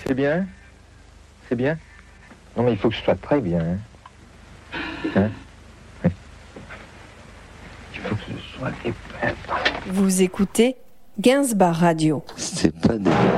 C'est bien? C'est bien? Non, mais il faut que je sois très bien. Hein? Oui. Il faut que je sois épais. Vous écoutez Gainsbar Radio. C'est pas des...